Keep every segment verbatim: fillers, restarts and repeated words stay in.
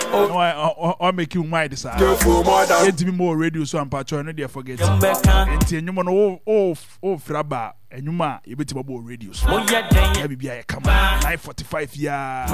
o make you mind this yet me more radio so am patcho no dey forget enti enyumo no o o fraba enyuma yebeti babo radio so na bibia ya kama nine forty-five ya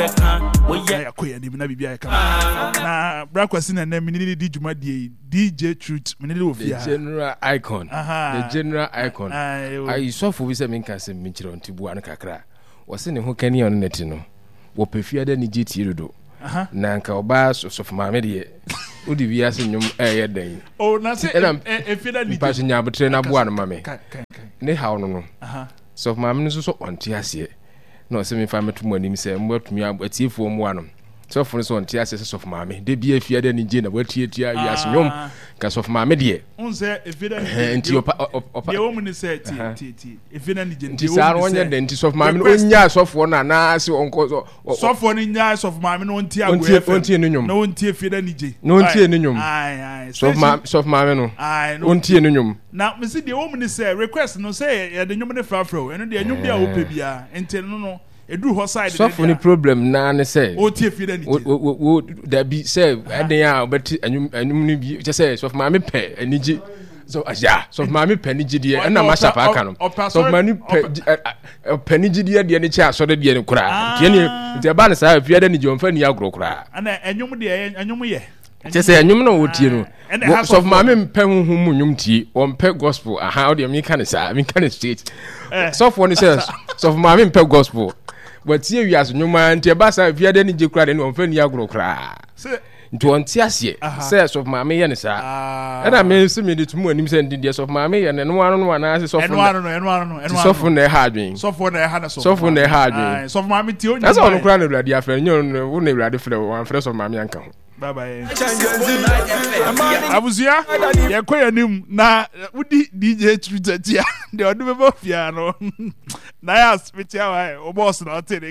ya koya ni na bibia ya kama na brakwasi na nem ni di djuma die D J Truth me ni ofia the general icon the general icon I so for we say me kan say me kire ontibu an kakra wose ne ho kani on net no wo pefia da ni G T rodo na nka oba so for maame de odi wiase nyum eh dan oh na say e fida ni pa nya botre na boa no mame ne hawo no no so for maame no so onte ase no se me fa metum anim se mwatumi atiefo mu ano so for so onte ase so for maame de bia fia da ni je na watietia wiase nyum ka so for maame de unse e fida ni enti opa opa de wo mu ni se ti ti ti e fida ni je enti sa onye de enti so for maame onya so for na na se onko so for ni nya so for maame no onti agwe onti onti ni nyum no onti e fida ni je no onti ni nyum ai ai so for maame so for maame no onti ni nyum na me se de wo mu ni se request no say e de nyum ne frafro eno de nyum bia wo pe bia enti no no edu ho side so for the problem na ne say o tie fi da ni o da bi say eden a obeti anyum anyum ni bi je say so for maame pe aniji so aja so for maame pe aniji de na ma sha pa aka no so for maame pe pe aniji de de ne cha so de de ne kura tie ne tie ba ne sa fi da ni je onfa ni agro kura ana anyum de anyum ye je say anyum na o tie no so for maame pe hu mu nyum tie on pe gospel aha o de mi kan sa mi kan straight so for ne say so for maame pe gospel but here we as nyuma ntia ba sa fia de ni je kura de no mfa ni agro kura nti on ti ase say so maame ye ne sa era me se me de tumu anim se ndi so maame ye ne no anu no na se so eno anu no eno anu no eno so for na ha adwen so for na ha na so so for na ha adwen so maame ti onya na so no kura na urade afre nyo wo na urade fre wo afre so maame anka ho bye bye abuzia ye koya nim na udi D J Truth tia de odu be bofia no na ya spitia wa o boss na o